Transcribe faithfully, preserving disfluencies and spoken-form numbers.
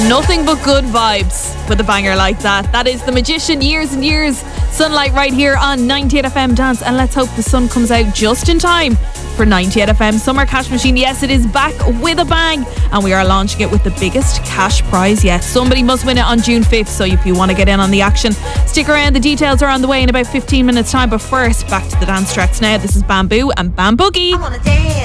Nothing but good vibes with a banger like that. That is The Magician, Years and Years, Sunlight, right here on ninety-eight F M Dance. And let's hope the sun comes out just in time for ninety-eight F M Summer Cash Machine. Yes, it is back with a bang, and we are launching it with the biggest cash prize yet. Somebody must win it on June fifth, so if you want to get in on the action, stick around. The details are on the way in about fifteen minutes time. But first, back to the dance tracks now. This is Bamboo and Bamboogie. I wanna dance.